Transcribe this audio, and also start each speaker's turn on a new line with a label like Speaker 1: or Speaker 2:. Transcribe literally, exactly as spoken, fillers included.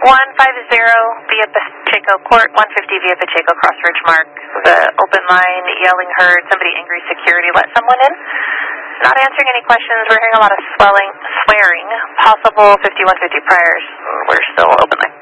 Speaker 1: one five zero via Pacheco Court, one fifty via Pacheco Cross Ridge Mark. The open line, yelling heard, somebody angry, security, let someone in. Not answering any questions. We're hearing a lot of swelling, swearing, possible fifty-one fifty priors. We're still open line.